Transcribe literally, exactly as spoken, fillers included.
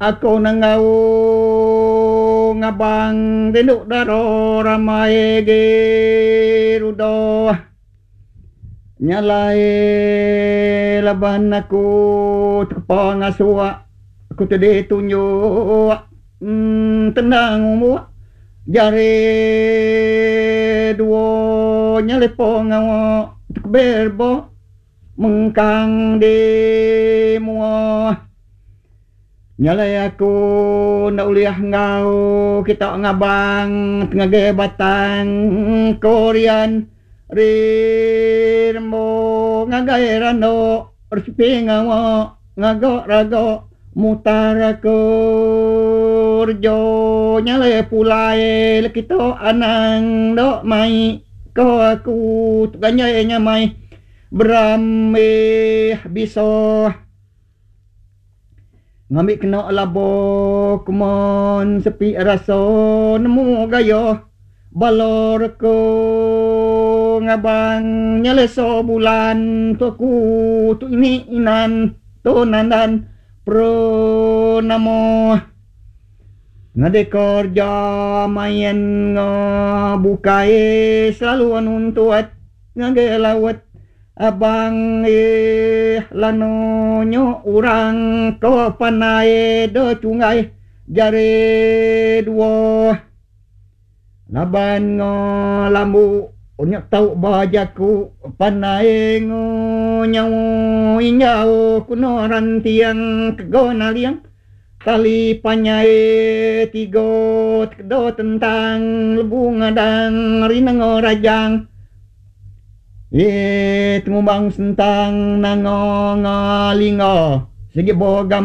Ako nangau ngabang denduk daro ramai gerudo nyalai laban aku tepa ngasua aku tadi tunjuk hmm, tenang umur jari duo nyalepo ngawo berbo mengkang di mua nyalai aku nak uliah ngau kita ngabang tengah gebatan Korean rirmo ngagai rano respi ngawo ngago rago mutar ko rjo nyalai pulai lekito anang do mai ko aku tukanya nya mai berame biso ngambil kena labo kumon sepi raso nemu gayo balor ko ngabang nyaleso bulan tu aku tu ini inan tu nandan pro namo ngadekor ja main bukai selalu anuntuat ngage lawat abang eh lano nyo urang ko panai do cungai jare duo laban ngo lambu onyak tau bajaku panai ngo nyawo injau kuno rantiang kegona liang tali panyai tigo do tentang lebu ngadang rinengo rajang eh tengubang sentang nango ngalingo segi bogam